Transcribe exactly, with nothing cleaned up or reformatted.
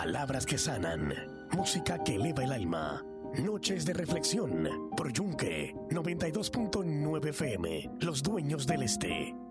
Palabras que sanan, música que eleva el alma. Noches de reflexión por Yunque noventa y dos punto nueve F M, Los Dueños del Este.